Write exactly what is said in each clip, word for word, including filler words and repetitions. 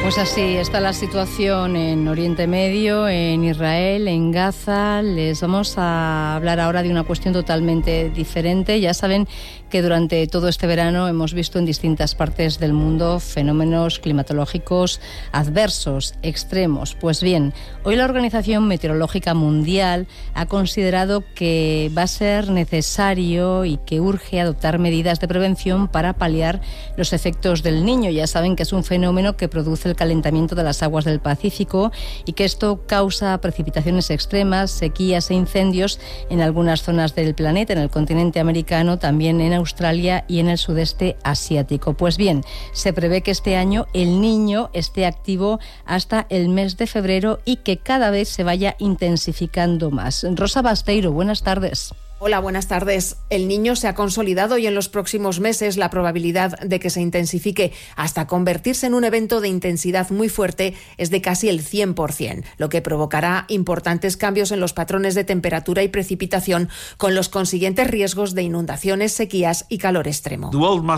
Pues así está la situación en Oriente Medio, en Israel, en Gaza. Les vamos a hablar ahora de una cuestión totalmente diferente. Ya saben que durante todo este verano hemos visto en distintas partes del mundo fenómenos climatológicos adversos, extremos. Pues bien, hoy la Organización Meteorológica Mundial ha considerado que va a ser necesario y que urge adoptar medidas de prevención para paliar los efectos del Niño. Ya saben que es un fenómeno que produce el calentamiento de las aguas del Pacífico y que esto causa precipitaciones extremas, sequías e incendios en algunas zonas del planeta, en el continente americano, también en Australia y en el sudeste asiático. Pues bien, se prevé que este año el Niño esté activo hasta el mes de febrero y que cada vez se vaya intensificando más. Rosa Basteiro, buenas tardes. Hola, buenas tardes. El Niño se ha consolidado y en los próximos meses la probabilidad de que se intensifique hasta convertirse en un evento de intensidad muy fuerte es de casi el cien por ciento, lo que provocará importantes cambios en los patrones de temperatura y precipitación, con los consiguientes riesgos de inundaciones, sequías y calor extremo.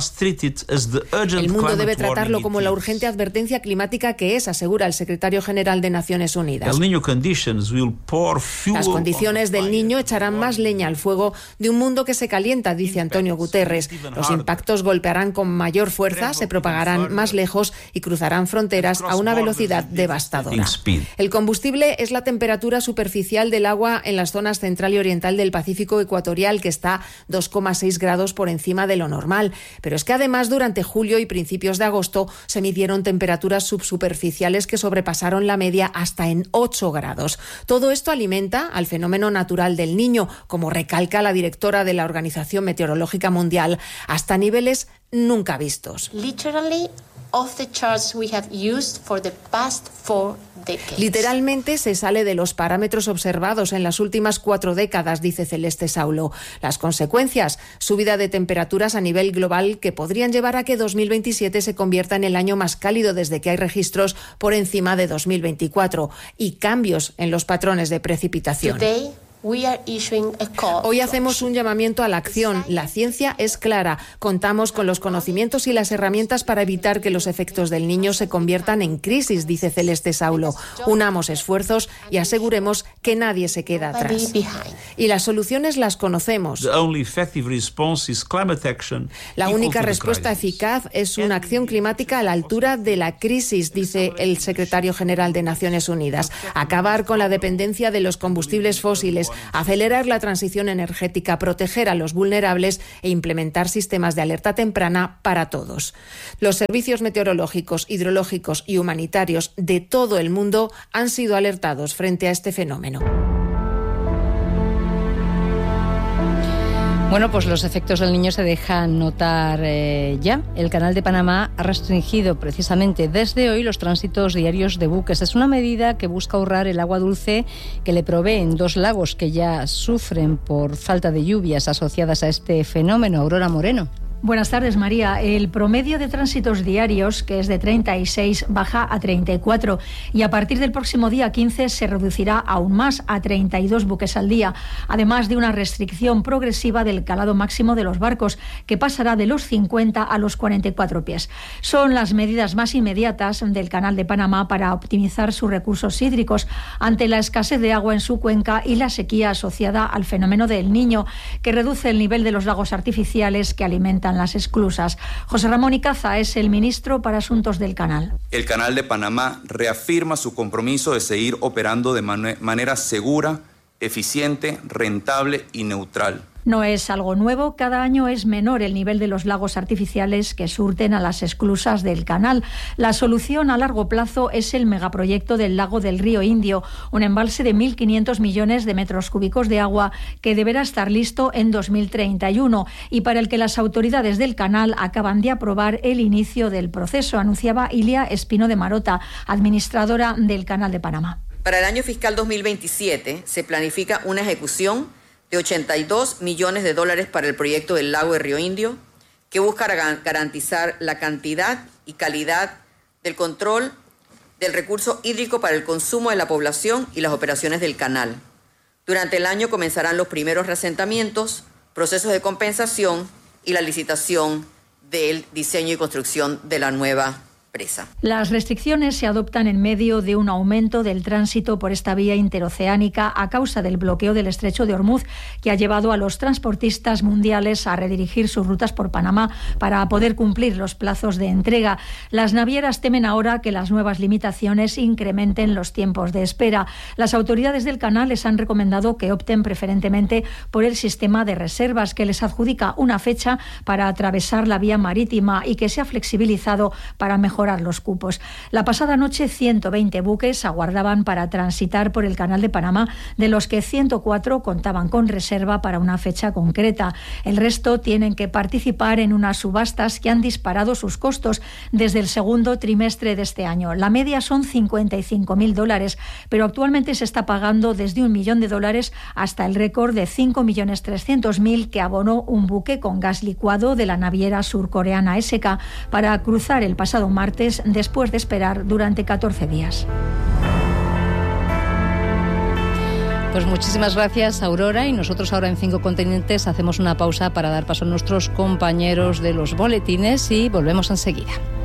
El mundo debe tratarlo como la urgente advertencia climática que es, asegura el secretario general de Naciones Unidas. Las condiciones del Niño echarán más leña al fuego de un mundo que se calienta, dice Antonio Guterres. Los impactos golpearán con mayor fuerza, se propagarán más lejos y cruzarán fronteras a una velocidad devastadora. El combustible es la temperatura superficial del agua en las zonas central y oriental del Pacífico ecuatorial, que está dos coma seis grados por encima de lo normal. Pero es que además durante julio y principios de agosto se midieron temperaturas subsuperficiales que sobrepasaron la media hasta en ocho grados. Todo esto alimenta al fenómeno natural del Niño, como recalca la directora de la Organización Meteorológica Mundial, hasta niveles nunca vistos. Literally off the charts we have used for the past four decades. Literalmente se sale de los parámetros observados en las últimas cuatro décadas, dice Celeste Saulo. Las consecuencias: subida de temperaturas a nivel global que podrían llevar a que dos mil veintisiete se convierta en el año más cálido desde que hay registros por encima de dos mil veinticuatro, y cambios en los patrones de precipitación. Today, we are issuing a call. Hoy hacemos un llamamiento a la acción. La ciencia es clara. Contamos con los conocimientos y las herramientas para evitar que los efectos del Niño se conviertan en crisis, dice Celeste Saulo. Unamos esfuerzos y aseguremos que nadie se queda atrás. Y las soluciones las conocemos. La única respuesta eficaz es una acción climática a la altura de la crisis, dice el secretario general de Naciones Unidas. Acabar con la dependencia de los combustibles fósiles, acelerar la transición energética, proteger a los vulnerables e implementar sistemas de alerta temprana para todos. Los servicios meteorológicos, hidrológicos y humanitarios de todo el mundo han sido alertados frente a este fenómeno. Bueno, pues los efectos del Niño se dejan notar eh, ya. El Canal de Panamá ha restringido precisamente desde hoy los tránsitos diarios de buques. Es una medida que busca ahorrar el agua dulce que le proveen dos lagos que ya sufren por falta de lluvias asociadas a este fenómeno. Aurora Moreno. Buenas tardes, María. El promedio de tránsitos diarios, que es de treinta y seis, baja a treinta y cuatro y a partir del próximo día quince se reducirá aún más a treinta y dos buques al día, además de una restricción progresiva del calado máximo de los barcos, que pasará de los cincuenta a los cuarenta y cuatro pies. Son las medidas más inmediatas del Canal de Panamá para optimizar sus recursos hídricos ante la escasez de agua en su cuenca y la sequía asociada al fenómeno del Niño, que reduce el nivel de los lagos artificiales que alimentan las esclusas. José Ramón Icaza es el ministro para Asuntos del Canal. El Canal de Panamá reafirma su compromiso de seguir operando de man- manera segura, eficiente, rentable y neutral. No es algo nuevo, cada año es menor el nivel de los lagos artificiales que surten a las esclusas del canal. La solución a largo plazo es el megaproyecto del lago del Río Indio, un embalse de mil quinientos millones de metros cúbicos de agua que deberá estar listo en dos mil treinta y uno y para el que las autoridades del canal acaban de aprobar el inicio del proceso, anunciaba Ilia Espino de Marota, administradora del Canal de Panamá. Para el año fiscal dos mil veintisiete se planifica una ejecución de ochenta y dos millones de dólares para el proyecto del lago de Río Indio, que busca garantizar la cantidad y calidad del control del recurso hídrico para el consumo de la población y las operaciones del canal. Durante el año comenzarán los primeros reasentamientos, procesos de compensación y la licitación del diseño y construcción de la nueva expresa. Las restricciones se adoptan en medio de un aumento del tránsito por esta vía interoceánica a causa del bloqueo del estrecho de Hormuz, que ha llevado a los transportistas mundiales a redirigir sus rutas por Panamá para poder cumplir los plazos de entrega. Las navieras temen ahora que las nuevas limitaciones incrementen los tiempos de espera. Las autoridades del canal les han recomendado que opten preferentemente por el sistema de reservas, que les adjudica una fecha para atravesar la vía marítima y que se ha flexibilizado para mejorar los cupos. La pasada noche, ciento veinte buques aguardaban para transitar por el Canal de Panamá, de los que ciento cuatro contaban con reserva para una fecha concreta. El resto tienen que participar en unas subastas que han disparado sus costos desde el segundo trimestre de este año. La media son cincuenta y cinco mil dólares, pero actualmente se está pagando desde un millón de dólares hasta el récord de cinco millones trescientos mil que abonó un buque con gas licuado de la naviera surcoreana S K para cruzar el pasado martes después de esperar durante catorce días. Pues muchísimas gracias, Aurora, y nosotros ahora en Cinco Continentes hacemos una pausa para dar paso a nuestros compañeros de los boletines y volvemos enseguida.